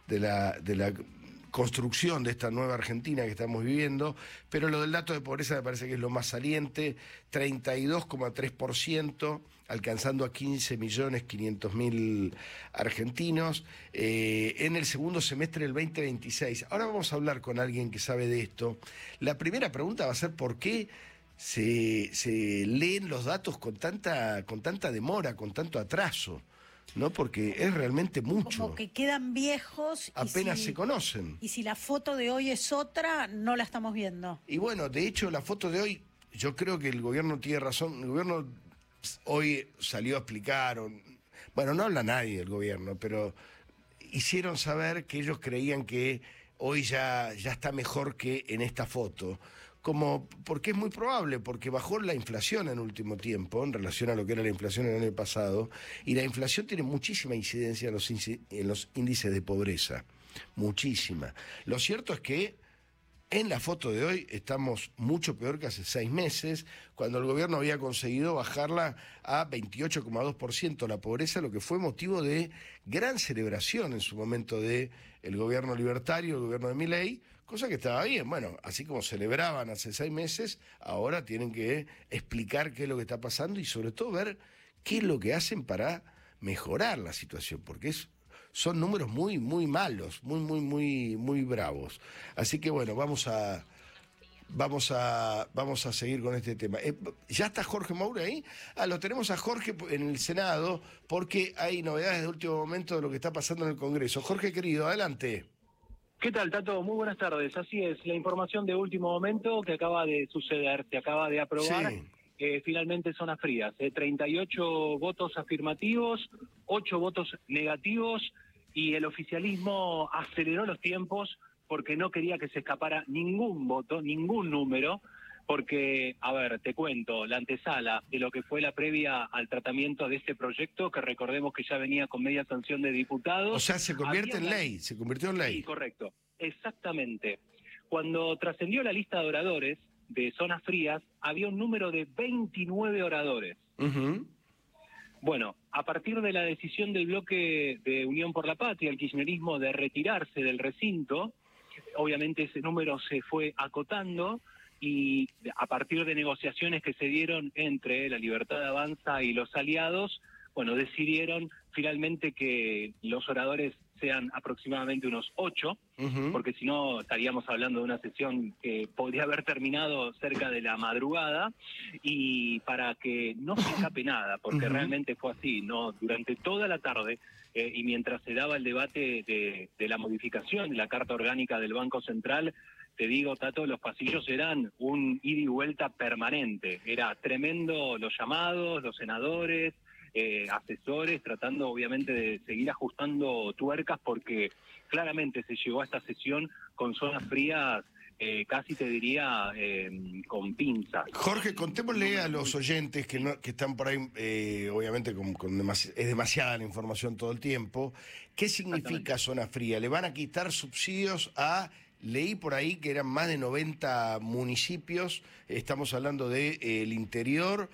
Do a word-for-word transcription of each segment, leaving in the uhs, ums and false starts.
de la, de la construcción de esta nueva Argentina que estamos viviendo, pero lo del dato de pobreza me parece que es lo más saliente, treinta y dos coma tres por ciento, alcanzando a quince millones quinientos mil argentinos, eh, en el segundo semestre del veinte veintiséis. Ahora vamos a hablar con alguien que sabe de esto. La primera pregunta va a ser por qué se, se leen los datos con tanta, con tanta demora, con tanto atraso. ¿No? Porque es realmente mucho. Como que quedan viejos. Apenas si, se conocen. Y si la foto de hoy es otra, no la estamos viendo. Y bueno, de hecho, la foto de hoy, yo creo que el gobierno tiene razón. El gobierno hoy salió a explicar, o, bueno, no habla nadie del gobierno, pero hicieron saber que ellos creían que hoy ya, ya está mejor que en esta foto. Como, porque es muy probable, porque bajó la inflación en último tiempo en relación a lo que era la inflación el año pasado, y la inflación tiene muchísima incidencia en los, en los índices de pobreza, muchísima. Lo cierto es que en la foto de hoy estamos mucho peor que hace seis meses, cuando el gobierno había conseguido bajarla a veintiocho coma dos por ciento la pobreza, lo que fue motivo de gran celebración en su momento de el gobierno libertario, el gobierno de Milei, cosa que estaba bien. Bueno, así como celebraban hace seis meses, ahora tienen que explicar qué es lo que está pasando y sobre todo ver qué es lo que hacen para mejorar la situación, porque es... son números muy, muy malos, muy, muy, muy, muy bravos. Así que bueno, vamos a, vamos a, vamos a seguir con este tema. Eh, ¿Ya está Jorge Moura ahí? Ah, lo tenemos a Jorge en el Senado, porque hay novedades de último momento de lo que está pasando en el Congreso. Jorge, querido, adelante. ¿Qué tal, Tato? Muy buenas tardes. Así es, la información de último momento que acaba de suceder, se acaba de aprobar. Sí. Eh, finalmente zonas frías, eh, treinta y ocho votos afirmativos, ocho votos negativos, y el oficialismo aceleró los tiempos porque no quería que se escapara ningún voto, ningún número, porque, a ver, te cuento, la antesala de lo que fue la previa al tratamiento de este proyecto, que recordemos que ya venía con media sanción de diputados. O sea, se convierte en ley, se convirtió en ley. Sí, correcto, exactamente. Cuando trascendió la lista de oradores de zonas frías, había un número de veintinueve oradores. Uh-huh. Bueno, a partir de la decisión del bloque de Unión por la Patria, el kirchnerismo, de retirarse del recinto, obviamente ese número se fue acotando, y a partir de negociaciones que se dieron entre la Libertad Avanza y los aliados, bueno, decidieron finalmente que los oradores sean aproximadamente unos ocho, uh-huh. porque si no estaríamos hablando de una sesión que podría haber terminado cerca de la madrugada, y para que no se escape nada, porque uh-huh. realmente fue así, no, durante toda la tarde, eh, y mientras se daba el debate de, de la modificación de la Carta Orgánica del Banco Central, te digo, Tato, los pasillos eran un ida y vuelta permanente, era tremendo los llamados, los senadores, Eh, asesores, tratando obviamente de seguir ajustando tuercas, porque claramente se llegó a esta sesión con zonas frías, eh, casi te diría eh, con pinzas. Jorge, contémosle a los oyentes que no, que están por ahí, eh, obviamente con, con demasi- es demasiada la información todo el tiempo, ¿qué significa zona fría? ¿Le van a quitar subsidios a... Leí por ahí que eran más de noventa municipios, estamos hablando del de, eh, interior,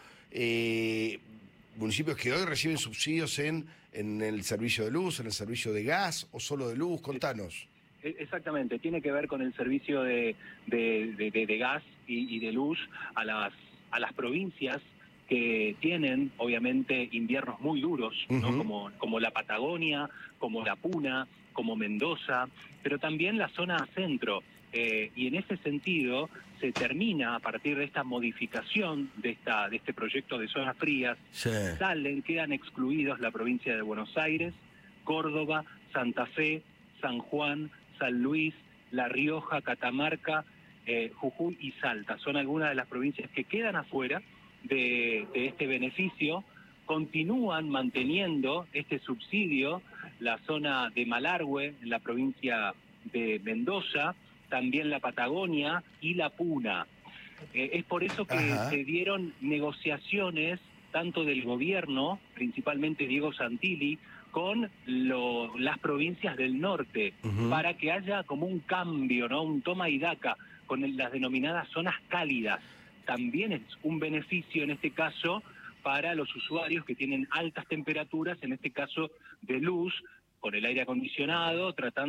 eh, municipios que hoy reciben subsidios en, en el servicio de luz, en el servicio de gas o solo de luz? Contanos. Exactamente, tiene que ver con el servicio de, de, de, de, de gas y, y de luz a las, a las provincias que tienen obviamente inviernos muy duros, uh-huh. ¿no? como, como la Patagonia, como la Puna, como Mendoza, pero también la zona centro. Eh, y en ese sentido se termina, a partir de esta modificación de esta de este proyecto de zonas frías, sí. salen, quedan excluidos la provincia de Buenos Aires, Córdoba, Santa Fe, San Juan, San Luis, La Rioja, Catamarca, eh, Jujuy y Salta. Son algunas de las provincias que quedan afuera de, de este beneficio. Continúan manteniendo este subsidio la zona de Malargüe, en la provincia de Mendoza, también la Patagonia y la Puna. Eh, es por eso que Ajá. se dieron negociaciones tanto del gobierno, principalmente Diego Santilli, con lo, las provincias del norte, uh-huh. para que haya como un cambio, ¿no? Un toma y daca con el, las denominadas zonas cálidas. También es un beneficio en este caso para los usuarios que tienen altas temperaturas, en este caso de luz, con el aire acondicionado, tratando